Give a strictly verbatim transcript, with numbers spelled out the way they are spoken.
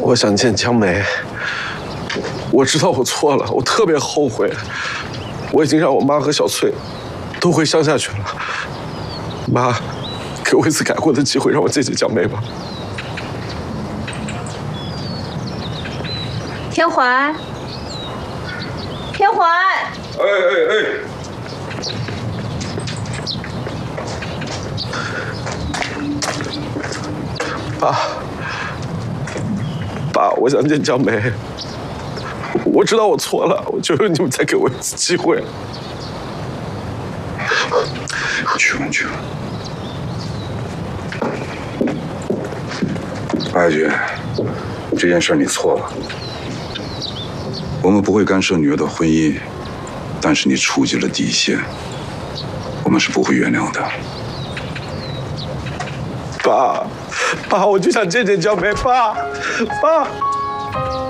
我想见江梅。我知道我错了，我特别后悔。我已经让我妈和小翠都回乡下去了。妈，给我一次改过的机会，让我见见江梅吧。 天环，天环， 哎哎哎！爸，爸，我想见江梅。我知道我错了，我求求你们再给我一次机会。 去吧，去吧。白军，这件事你错了。我们不会干涉女儿的婚姻，但是你触及了底线，我们是不会原谅的。 爸，爸，我就想见见江梅，爸，爸。